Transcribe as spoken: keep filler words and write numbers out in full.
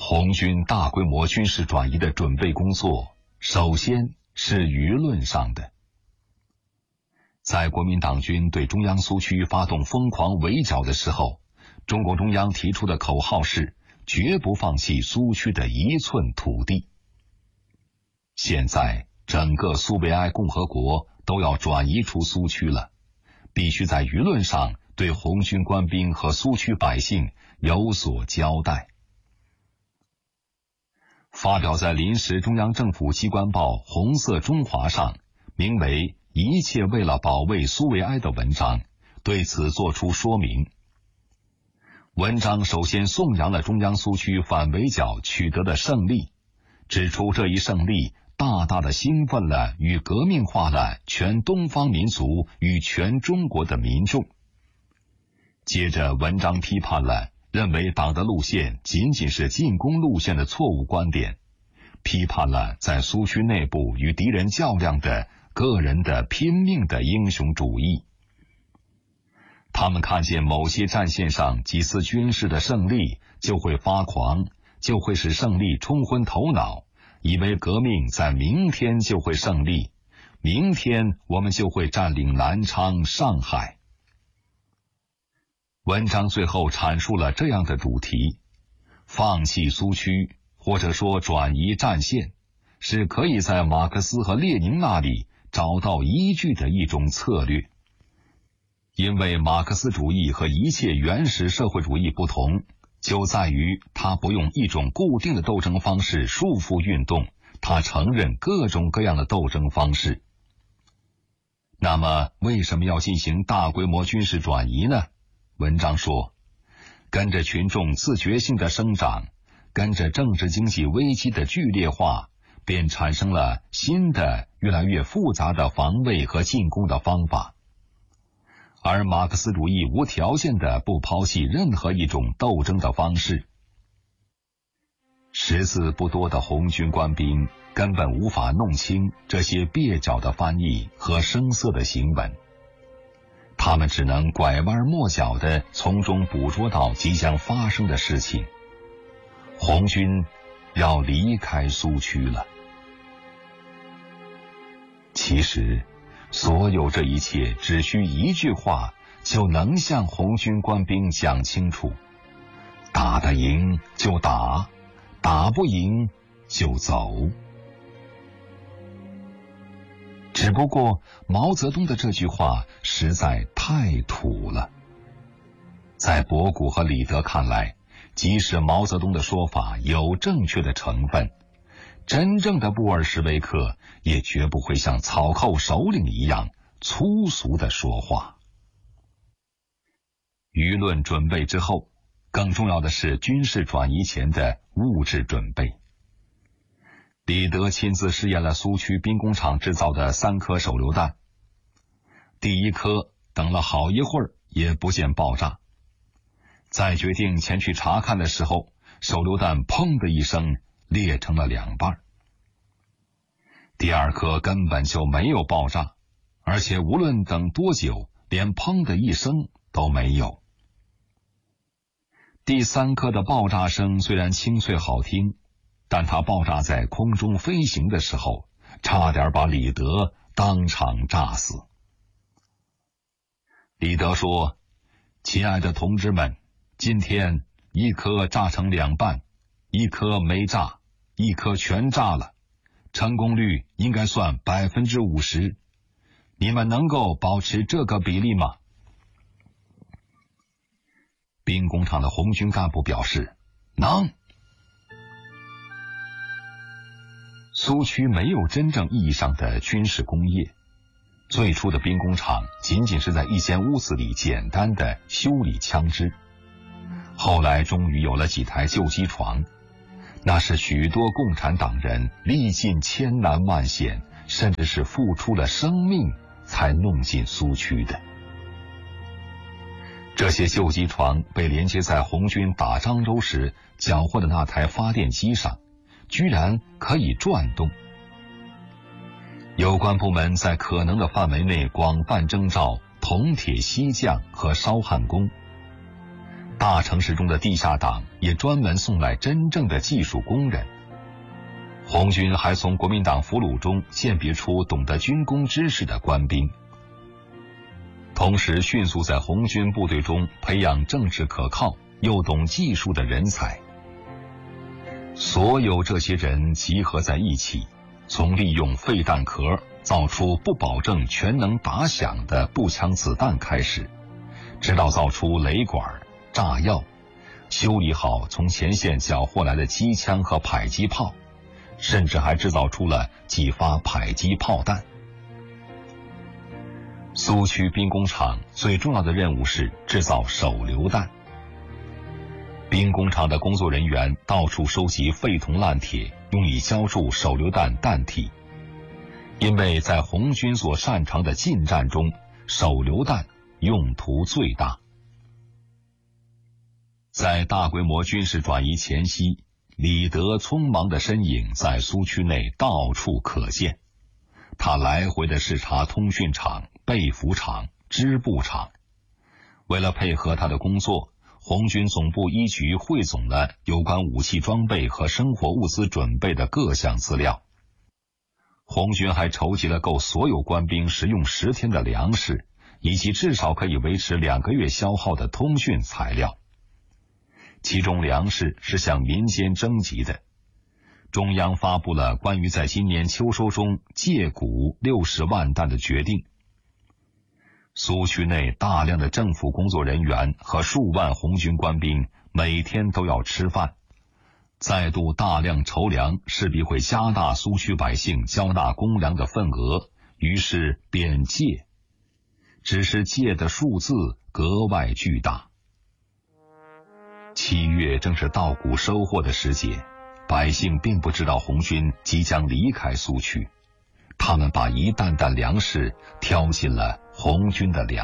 红军大规模军事转移的准备工作，首先是舆论上的。在国民党军对中央苏区发动疯狂围剿的时候，中共中央提出的口号是绝不放弃苏区的一寸土地。现在整个苏维埃共和国都要转移出苏区了，必须在舆论上对红军官兵和苏区百姓有所交代。发表在临时中央政府机关报《红色中华》上，名为《一切为了保卫苏维埃》的文章，对此作出说明。文章首先颂扬了中央苏区反围剿取得的胜利，指出这一胜利大大的兴奋了与革命化了全东方民族与全中国的民众。接着文章批判了认为党的路线仅仅是进攻路线的错误观点，批判了在苏区内部与敌人较量的个人的拼命的英雄主义。他们看见某些战线上几次军事的胜利就会发狂，就会使胜利冲昏头脑，以为革命在明天就会胜利，明天我们就会占领南昌、上海。文章最后阐述了这样的主题：放弃苏区，或者说转移战线，是可以在马克思和列宁那里找到依据的一种策略。因为马克思主义和一切原始社会主义不同，就在于它不用一种固定的斗争方式束缚运动，它承认各种各样的斗争方式。那么为什么要进行大规模军事转移呢？文章说，跟着群众自觉性的生长，跟着政治经济危机的剧烈化，便产生了新的越来越复杂的防卫和进攻的方法。而马克思主义无条件的不抛弃任何一种斗争的方式。识字不多的红军官兵根本无法弄清这些蹩脚的翻译和生涩的行文，他们只能拐弯抹角地从中捕捉到即将发生的事情。红军要离开苏区了。其实所有这一切只需一句话就能向红军官兵讲清楚：打得赢就打，打不赢就走。只不过毛泽东的这句话实在太土了。在博古和李德看来，即使毛泽东的说法有正确的成分，真正的布尔什维克也绝不会像草寇首领一样粗俗的说话。舆论准备之后，更重要的是军事转移前的物质准备。李德亲自试验了苏区兵工厂制造的三颗手榴弹，第一颗等了好一会儿也不见爆炸，在决定前去查看的时候，手榴弹砰的一声裂成了两半。第二颗根本就没有爆炸，而且无论等多久，连砰的一声都没有。第三颗的爆炸声虽然清脆好听，但它爆炸在空中飞行的时候，差点把李德当场炸死。李德说：“亲爱的同志们，今天一颗炸成两半，一颗没炸，一颗全炸了，成功率应该算百分之五十。你们能够保持这个比例吗？”兵工厂的红军干部表示能。苏区没有真正意义上的军事工业，最初的兵工厂仅仅是在一间屋子里简单的修理枪支，后来终于有了几台旧机床，那是许多共产党人历尽千难万险，甚至是付出了生命才弄进苏区的。这些旧机床被连接在红军打漳州时缴获的那台发电机上，居然可以转动。有关部门在可能的范围内广泛征召铜铁锡匠和烧焊工， 大城市中的地下党也专门送来真正的技术工人。红军还从国民党俘虏中鉴别出懂得军工知识的官兵，同时迅速在红军部队中培养政治可靠又懂技术的人才。所有这些人集合在一起，从利用废弹壳造出不保证全能打响的步枪子弹开始，直到造出雷管、炸药，修理好从前线缴获来的机枪和迫击炮，甚至还制造出了几发迫击炮弹。苏区兵工厂最重要的任务是制造手榴弹。兵工厂的工作人员到处收集废铜烂铁，用以浇筑手榴弹弹体。因为在红军所擅长的近战中，手榴弹用途最大。在大规模军事转移前夕，李德匆忙的身影在苏区内到处可见。他来回的视察通讯厂、被服厂、织布厂。为了配合他的工作，红军总部一局汇总了有关武器装备和生活物资准备的各项资料。红军还筹集了够所有官兵食用十天的粮食，以及至少可以维持两个月消耗的通讯材料。其中粮食是向民间征集的。中央发布了关于在今年秋收中借谷六十万担的决定。苏区内大量的政府工作人员和数万红军官兵每天都要吃饭，再度大量筹粮势必会加大苏区百姓交纳公粮的份额，于是便借，只是借的数字格外巨大。七月正是稻谷收获的时节，百姓并不知道红军即将离开苏区，他们把一担担粮食挑进了红军的粮